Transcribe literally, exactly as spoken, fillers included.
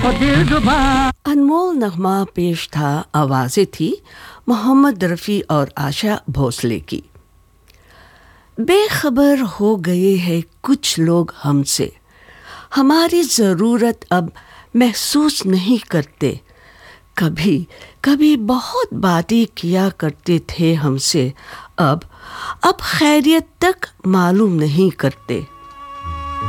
अनमोल नगमा पेश था, आवाज़ें थी मोहम्मद रफ़ी और आशा भोसले की। बेखबर हो गए हैं कुछ लोग हमसे, हमारी ज़रूरत अब महसूस नहीं करते। कभी कभी बहुत बातें किया करते थे हमसे, अब अब खैरियत तक मालूम नहीं करते।